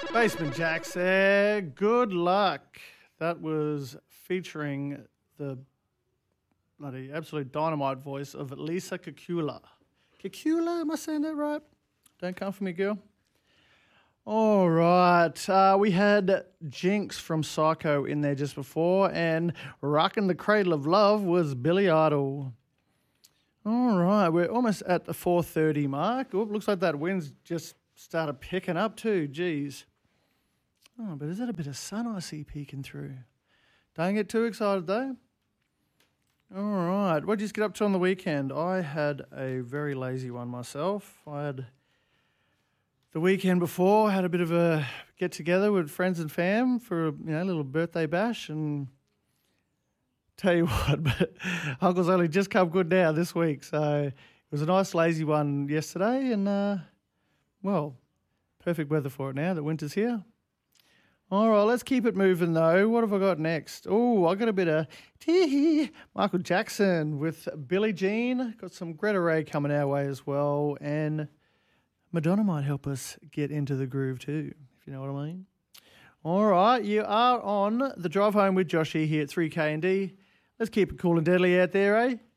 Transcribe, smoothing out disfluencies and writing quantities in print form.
Basement Jacks there. Good luck. That was featuring the bloody absolute dynamite voice of Lisa Kekula. Kekula, am I saying that right? Don't come for me, girl. All right. We had Jinx from Psycho in there just before, and Rockin' the Cradle of Love was Billy Idol. All right. We're almost at the 4:30 mark. Oh, looks like that wind's just started picking up too. Jeez. Oh, but is that a bit of sun I see peeking through? Don't get too excited though. All right. What did you get up to on the weekend? I had a very lazy one myself. I had the weekend before, had a bit of a get together with friends and fam for a little birthday bash, and tell you what, but Uncle's only just come good now this week. So it was a nice lazy one yesterday, and perfect weather for it now that winter's here. All right, let's keep it moving, though. What have I got next? Oh, I got a bit of Michael Jackson with Billie Jean. Got some Greta Ray coming our way as well. And Madonna might help us get into the groove too, if you know what I mean. All right, you are on the drive home with Joshy here at 3K&D. Let's keep it cool and deadly out there, eh?